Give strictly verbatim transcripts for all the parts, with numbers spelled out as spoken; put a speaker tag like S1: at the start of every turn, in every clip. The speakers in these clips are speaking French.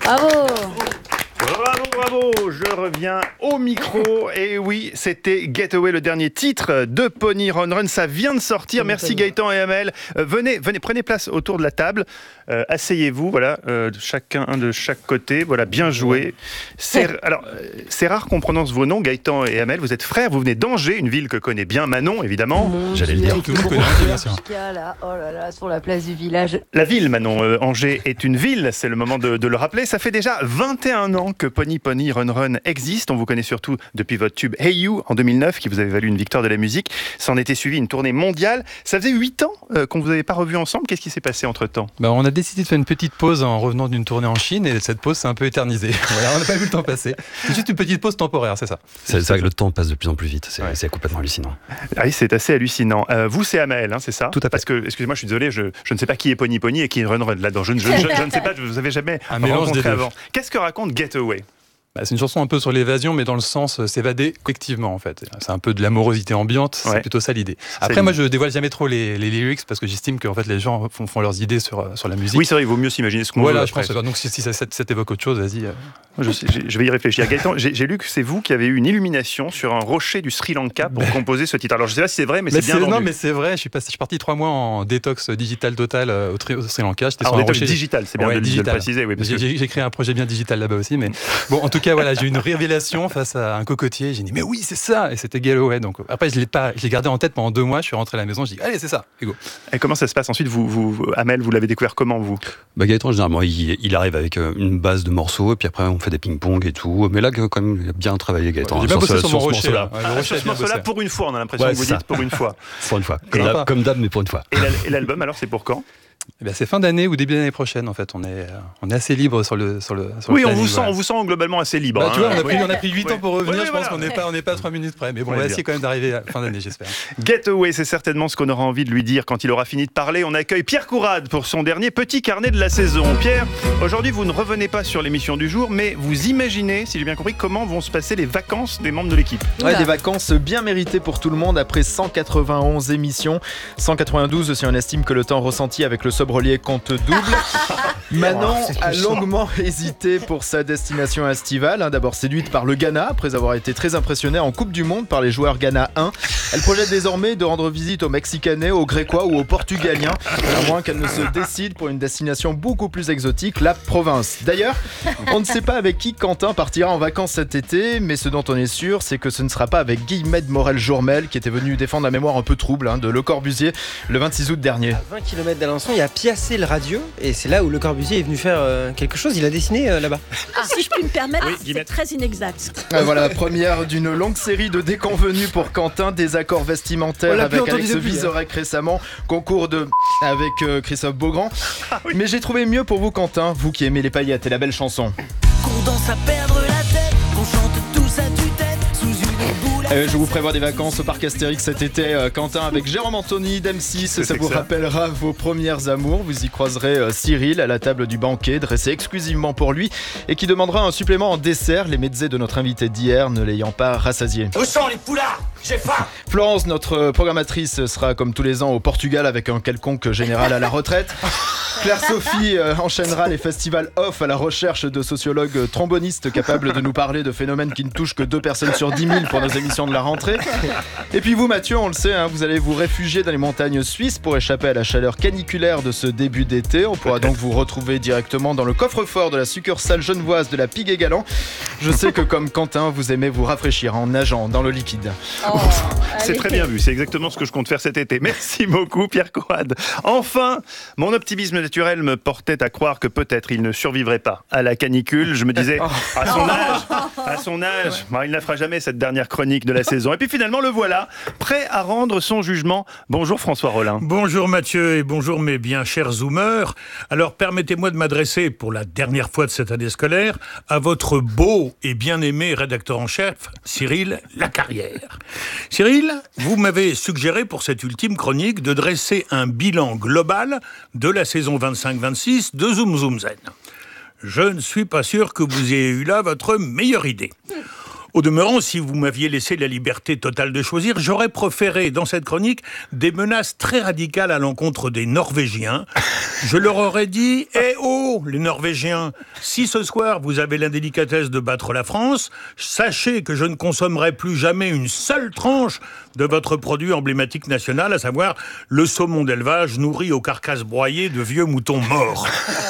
S1: Bravo.
S2: Bravo, bravo, je reviens au micro. Et oui, c'était Getaway, le dernier titre de Pony Run Run. Ça vient de sortir. Merci Gaëtan et Amel. Euh, venez, venez, prenez place autour de la table. Euh, asseyez-vous, voilà, euh, chacun un de chaque côté. Voilà, bien joué. C'est, alors, c'est rare qu'on prononce vos noms, Gaëtan et Amel. Vous êtes frères, vous venez d'Angers, une ville que connaît bien Manon, évidemment.
S1: Mon
S3: J'allais le
S1: Dieu,
S3: dire, tout le monde
S1: avec
S3: connaît,
S1: le
S3: bien sûr.
S1: là, oh là là, sur la place du village.
S2: La ville, Manon, euh, Angers est une ville, c'est le moment de, de le rappeler. Ça fait déjà vingt et un ans que Pony Pony Run Run existe. On vous connaît surtout depuis votre tube Hey You en deux mille neuf, qui vous avait valu une victoire de la musique. S'en était suivi une tournée mondiale. Ça faisait huit ans euh, qu'on ne vous avait pas revu ensemble. Qu'est-ce qui s'est passé entre-temps ?
S3: Bah, on a décidé de faire une petite pause en revenant d'une tournée en Chine et cette pause s'est un peu éternisée. Voilà, on n'a pas vu le temps passer. C'est juste une petite pause temporaire, c'est ça.
S4: C'est vrai que le temps passe de plus en plus vite, c'est,
S3: Ouais.
S4: c'est complètement hallucinant.
S2: Ah oui, c'est assez hallucinant. Euh, vous, c'est Amael, hein, c'est ça ?
S3: Tout à fait.
S2: Parce que, excusez-moi, je suis désolé, je, je ne sais pas qui est Pony Pony et qui est Run Run là-dedans. Je, je, je, je ne sais pas, je vous avais jamais
S3: Un mélange
S2: rencontré
S3: des deux.
S2: avant. Qu'est-ce que raconte Getaway ?
S3: Bah, c'est une chanson un peu sur l'évasion, mais dans le sens euh, s'évader collectivement en fait. C'est un peu de l'amorosité ambiante, c'est
S2: Ouais.
S3: plutôt ça l'idée. Après,
S2: l'idée.
S3: moi, je dévoile jamais trop les, les lyrics parce que j'estime que en fait, les gens font, font leurs idées sur, sur la musique.
S2: Oui, c'est vrai, il vaut mieux s'imaginer ce qu'on
S3: Voilà,
S2: veut.
S3: je
S2: après.
S3: pense. Donc, si, si ça, ça, ça t'évoque autre chose, vas-y. euh.
S2: Je, sais, je- je vais y réfléchir. Gaëtan, j'ai, j'ai lu que c'est vous qui avez eu une illumination sur un rocher du Sri Lanka pour composer ce titre. Alors, je ne sais pas si c'est vrai, mais,
S3: Mais
S2: c'est bien
S3: c'est-
S2: vendu.
S3: non, mais c'est vrai. Je suis, passé, je suis parti trois mois en détox digital total euh, au, tri- au Sri Lanka. J'étais
S2: Alors,
S3: sur un
S2: on est
S3: rocher
S2: digital, c'est bien
S3: Ouais,
S2: de, le- de le
S3: digital.
S2: préciser. Oui, parce
S3: J'ai,
S2: que-
S3: j'ai- j'ai créé un projet bien digital là-bas aussi, mais bon, en tout cas, voilà, j'ai eu une révélation face à un cocotier. J'ai dit, mais oui, c'est ça, et c'était Getaway. Donc après, je l'ai pas, je l'ai gardé en tête pendant deux mois. Je suis rentré à la maison, je dis, allez, c'est ça, et go.
S2: Et comment ça se passe ensuite vous, vous, vous- Amel, vous l'avez découvert comment, vous ?
S4: Bah, Gaëtan, généralement, il, il arrive avec euh, une base de morceaux, et puis après, on fait des ping-pong et tout. Mais là, quand même, il a bien travaillé, Gaëtan.
S3: J'ai bien
S4: hein,
S3: bossé
S4: ce-
S3: sur mon
S4: ce
S3: rocher.
S4: morceau-là.
S3: là. Ouais, le
S2: Ah,
S3: rocher
S2: sur
S3: a
S2: ce
S3: bien
S2: morceau-là,
S3: bossé.
S2: pour une fois, on a l'impression
S4: Ouais,
S2: que vous
S4: c'est
S2: dites
S4: ça.
S2: pour une fois.
S4: Pour une fois.
S3: Comme
S4: Comme,
S3: ça.
S4: d'hab- comme d'hab, mais pour une fois.
S2: Et, la- et l'album, alors, c'est pour quand ?
S3: Eh ben, c'est fin d'année ou début d'année prochaine, en fait. On est, euh, on est assez libre sur le, sur le, sur
S2: Oui,
S3: le
S2: on
S3: planning,
S2: vous, sent,
S3: voilà.
S2: on vous sent globalement assez libre.
S3: Bah, tu vois, on a
S2: hein.
S3: pris,
S2: Oui.
S3: on a pris huit
S2: Oui.
S3: ans pour revenir.
S2: Oui,
S3: je
S2: voilà.
S3: pense qu'on n'est pas, on n'est pas à trois minutes près. Mais bon,
S2: Ouais,
S3: on va
S2: bien.
S3: essayer quand même d'arriver à la fin d'année, j'espère.
S2: Getaway, c'est certainement ce qu'on aura envie de lui dire quand il aura fini de parler. On accueille Pierre Courade pour son dernier petit carnet de la saison. Pierre, aujourd'hui, vous ne revenez pas sur l'émission du jour, mais vous imaginez, si j'ai bien compris, comment vont se passer les vacances des membres de l'équipe.
S5: Ouais, des vacances bien méritées pour tout le monde après cent quatre-vingt-onze émissions. cent quatre-vingt-douze si on estime que le temps ressenti avec le sobrelier compte double. Manon a longuement hésité pour sa destination estivale. hein. D'abord séduite par le Ghana, après avoir été très impressionnée en Coupe du Monde par les joueurs Ghana un. Elle projette désormais de rendre visite aux Mexicanais, aux Grécois ou aux Portugaliens, à moins qu'elle ne se décide pour une destination beaucoup plus exotique, la province. D'ailleurs, on ne sait pas avec qui Quentin partira en vacances cet été, mais ce dont on est sûr, c'est que ce ne sera pas avec Guillemette Morel-Jourmel, qui était venu défendre la mémoire un peu trouble hein, de Le Corbusier le vingt-six août dernier.
S6: À vingt kilomètres d'Alençon, il y a Piacé le radio, et c'est là où Le Corbusier est venu faire euh, quelque chose. Il a dessiné euh, là-bas.
S7: Ah, si je puis me permettre,
S2: Oui,
S7: c'est
S2: Guillemette.
S7: très inexact.
S5: Ah, voilà, première d'une longue série de déconvenus pour Quentin, désaccords vestimentaires
S6: On l'a plus
S5: avec
S6: entendu
S5: Alex
S6: depuis,
S5: Vizorek récemment, concours de avec euh, Christophe Beaugrand. Mais j'ai trouvé mieux pour vous Quentin, vous qui aimez les paillettes et la belle chanson.
S8: Qu'on danse à perdre la tête, qu'on chante tous à tue-tête sous une boule.
S5: Euh, je vous prévois des vacances au parc Astérix cet été, euh, Quentin, avec Jérôme Anthony d'M six.
S2: C'est
S5: Ça
S2: que
S5: vous
S2: ça.
S5: rappellera vos premières amours. Vous y croiserez euh, Cyril à la table du banquet, dressé exclusivement pour lui, et qui demandera un supplément en dessert, les mezzés de notre invité d'hier ne l'ayant pas rassasié.
S8: Où sont les poulards? J'ai faim.
S5: Florence, notre programmatrice, sera comme tous les ans au Portugal avec un quelconque général à la retraite. Claire-Sophie euh, enchaînera les festivals off à la recherche de sociologues trombonistes capables de nous parler de phénomènes qui ne touchent que deux personnes sur dix mille pour nos émissions de la rentrée. Et puis vous, Mathieu, on le sait, hein, vous allez vous réfugier dans les montagnes suisses pour échapper à la chaleur caniculaire de ce début d'été. On pourra donc vous retrouver directement dans le coffre-fort de la succursale genevoise de la Piguet Galant. Je sais que comme Quentin, vous aimez vous rafraîchir en nageant dans le liquide.
S1: Oh,
S2: C'est
S1: allez.
S2: très bien vu, c'est exactement ce que je compte faire cet été. Merci beaucoup Pierre Courade. Enfin, mon optimisme naturel me portait à croire que peut-être il ne survivrait pas à la canicule. Je me disais, à son âge, à son âge, bon, il ne la fera jamais cette dernière chronique de la saison. Et puis finalement le voilà, prêt à rendre son jugement. Bonjour François Rollin.
S9: Bonjour Mathieu et bonjour mes bien chers zoomers. Alors permettez-moi de m'adresser pour la dernière fois de cette année scolaire à votre beau et bien-aimé rédacteur en chef, Cyril Lacarrière. Cyril, vous m'avez suggéré pour cette ultime chronique de dresser un bilan global de la saison vingt-cinq vingt-six de Zoom Zoom Zen. Je ne suis pas sûr que vous ayez eu là votre meilleure idée. Au demeurant, si vous m'aviez laissé la liberté totale de choisir, j'aurais préféré, dans cette chronique, des menaces très radicales à l'encontre des Norvégiens. Je leur aurais dit « Eh oh, les Norvégiens, si ce soir vous avez l'indélicatesse de battre la France, sachez que je ne consommerai plus jamais une seule tranche de votre produit emblématique national, à savoir le saumon d'élevage nourri aux carcasses broyées de vieux moutons morts. »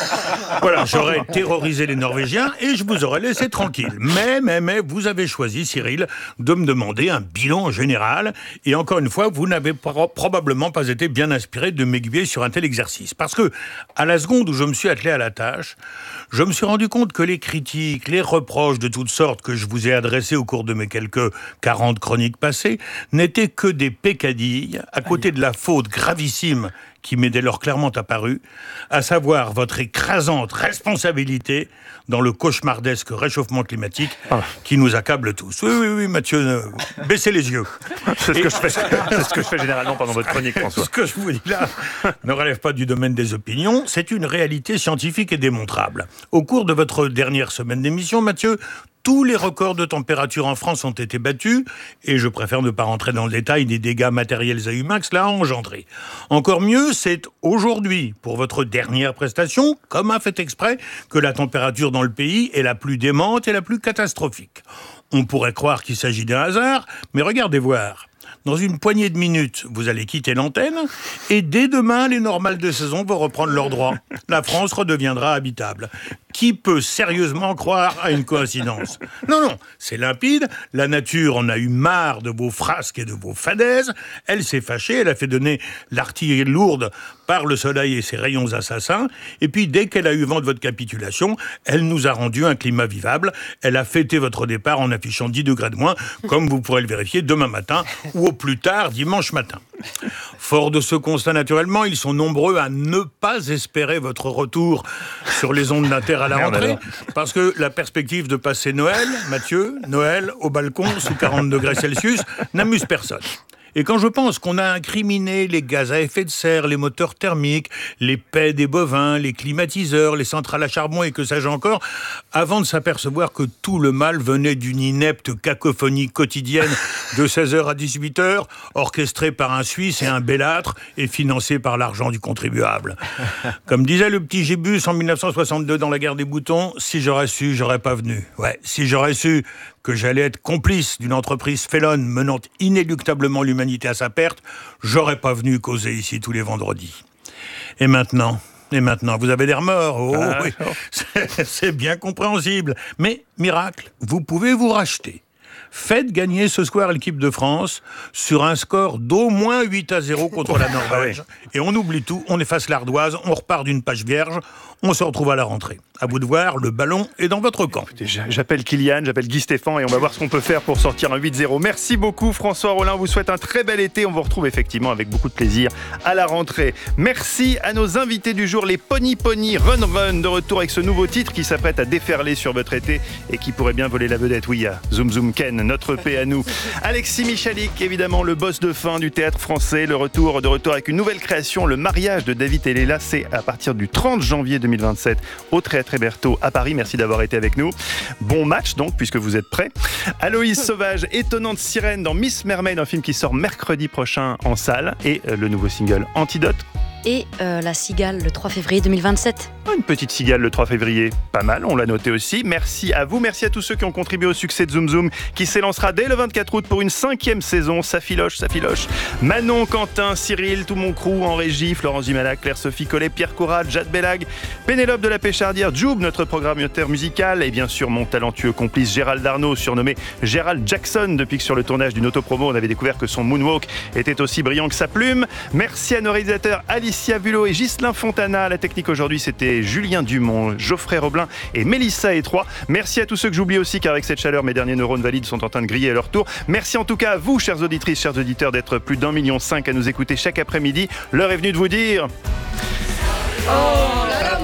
S9: Voilà, j'aurais terrorisé les Norvégiens et je vous aurais laissé tranquille. Mais, mais, mais, vous avez choisi, Cyril, de me demander un bilan général. Et encore une fois, vous n'avez pro- probablement pas été bien inspiré de m'aiguiller sur un tel exercice. Parce que, à la seconde où je me suis attelé à la tâche, je me suis rendu compte que les critiques, les reproches de toutes sortes que je vous ai adressés au cours de mes quelques quarante chroniques passées n'étaient que des peccadilles à côté de la faute gravissime qui m'est dès lors clairement apparu, à savoir votre écrasante responsabilité dans le cauchemardesque réchauffement climatique qui nous accable tous. Oui, oui, oui, Mathieu, euh, baissez les yeux.
S2: C'est ce, que je fais, c'est ce que je fais généralement pendant votre chronique, François.
S9: Ce que je vous dis là ne relève pas du domaine des opinions, c'est une réalité scientifique et démontrable. Au cours de votre dernière semaine d'émission, Mathieu, tous les records de température en France ont été battus, et je préfère ne pas rentrer dans le détail des dégâts matériels et humains que cela a engendré. Encore mieux, c'est aujourd'hui, pour votre dernière prestation, comme un fait exprès, que la température dans le pays est la plus démente et la plus catastrophique. On pourrait croire qu'il s'agit d'un hasard, mais regardez voir. Dans une poignée de minutes, vous allez quitter l'antenne et dès demain, les normales de saison vont reprendre leurs droits. La France redeviendra habitable. Qui peut sérieusement croire à une coïncidence ? Non, non, c'est limpide. La nature en a eu marre de vos frasques et de vos fadaises. Elle s'est fâchée, elle a fait donner l'artillerie lourde par le soleil et ses rayons assassins. Et puis, dès qu'elle a eu vent de votre capitulation, elle nous a rendu un climat vivable. Elle a fêté votre départ en affichant dix degrés de moins, comme vous pourrez le vérifier demain matin ou au plus tard dimanche matin. Fort de ce constat, naturellement, ils sont nombreux à ne pas espérer votre retour sur les ondes d'Inter à la rentrée, parce que la perspective de passer Noël, Mathieu, Noël au balcon sous quarante degrés Celsius, n'amuse personne. Et quand je pense qu'on a incriminé les gaz à effet de serre, les moteurs thermiques, les paies des bovins, les climatiseurs, les centrales à charbon et que sais-je encore, avant de s'apercevoir que tout le mal venait d'une inepte cacophonie quotidienne de seize heures à dix-huit heures, orchestrée par un Suisse et un Bellâtre et financée par l'argent du contribuable. Comme disait le petit Gébus en mille neuf cent soixante-deux dans La Guerre des Boutons, si j'aurais su, j'aurais pas venu. Ouais, si j'aurais su que j'allais être complice d'une entreprise félonne menant inéluctablement l'humanité à sa perte, j'aurais pas venu causer ici tous les vendredis. Et maintenant, et maintenant, vous avez des remords. Oh, ah, oui, c'est, c'est bien compréhensible. Mais, miracle, vous pouvez vous racheter. Faites gagner ce soir l'équipe de France sur un score d'au moins huit à zéro contre la Norvège. Et on oublie tout, on efface l'ardoise, on repart d'une page vierge, on se retrouve à la rentrée. À vous de voir, le ballon est dans votre camp.
S2: Écoutez, j'appelle Kylian, j'appelle Guy Stéphane et on va voir ce qu'on peut faire pour sortir un huit zéro. Merci beaucoup François Rollin, vous souhaite un très bel été. On vous retrouve effectivement avec beaucoup de plaisir à la rentrée. Merci à nos invités du jour, les Pony Pony Run Run, de retour avec ce nouveau titre qui s'apprête à déferler sur votre été et qui pourrait bien voler la vedette. Oui, à Zoom Zoom Ken, notre paix à nous. Alexis Michalik, évidemment le boss de fin du théâtre français, le retour de retour avec une nouvelle création, Le mariage de David et Léla, c'est à partir du trente janvier deux mille vingt-sept au Théâtre Hébertot à Paris. Merci d'avoir été avec nous. Bon match donc, puisque vous êtes prêts. Aloïse Sauvage, étonnante sirène dans Miss Mermaid, un film qui sort mercredi prochain en salle, et euh, le nouveau single Antidote.
S1: Et euh, La Cigale le trois février deux mille vingt-sept.
S2: Une petite cigale le trois février, pas mal, on l'a noté aussi. Merci à vous, merci à tous ceux qui ont contribué au succès de Zoom Zoom, qui s'élancera dès le vingt-quatre août pour une cinquième saison. Ça filoche, ça filoche. Manon, Quentin, Cyril, tout mon crew en régie, Florence Dumalac, Claire-Sophie Collet, Pierre Courade, Jade Bellag, Pénélope de la Péchardière, Joub, notre programmateur musical, et bien sûr mon talentueux complice Gérald Darnaud, surnommé Gérald Jackson, depuis que sur le tournage d'une autopromo, on avait découvert que son moonwalk était aussi brillant que sa plume. Merci à nos réalisateurs Alicia Vulot et Ghislain Fontana. La technique aujourd'hui, c'était Julien Dumont, Geoffrey Roblin et Mélissa Étroit. Merci à tous ceux que j'oublie aussi, car avec cette chaleur, mes derniers neurones valides sont en train de griller à leur tour. Merci en tout cas à vous, chères auditrices, chers auditeurs, d'être plus d'un million cinq à nous écouter chaque après-midi. L'heure est venue de vous dire... Oh là là, mon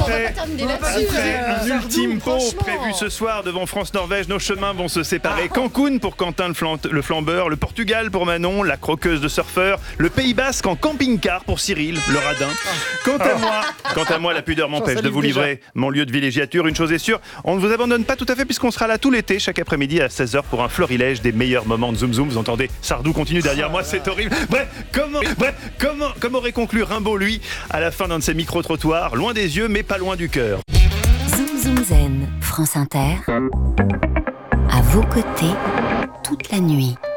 S2: Après,
S1: terminer
S2: après un
S1: euh,
S2: ultime pot
S1: franchement.
S2: prévu ce soir devant France-Norvège, nos chemins vont se séparer. Cancun pour Quentin le, flan- le flambeur, le Portugal pour Manon, la croqueuse de surfeur, le Pays Basque en camping-car pour Cyril, le radin. Quant à moi, quant à moi, la pudeur m'empêche de vous livrer mon lieu de villégiature. Une chose est sûre, on ne vous abandonne pas tout à fait puisqu'on sera là tout l'été, chaque après-midi à seize heures pour un florilège des meilleurs moments de Zoom Zoom. Vous entendez, Sardou continue derrière moi, c'est horrible. Bref, comment, bref, comment, comme aurait conclu Rimbaud, lui, à la fin d'un de ses micro-trottoirs, loin des yeux mais pas loin du cœur.
S10: Zoom Zoom Zen, France Inter, à vos côtés toute la nuit.